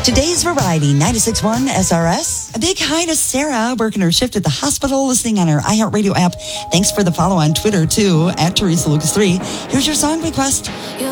Today's Variety, 96.1 SRS. A big hi to Sarah, working her shift at the hospital, listening on her iHeartRadio app. Thanks for the follow on Twitter, too, at Teresa Lucas 3. Here's your song request.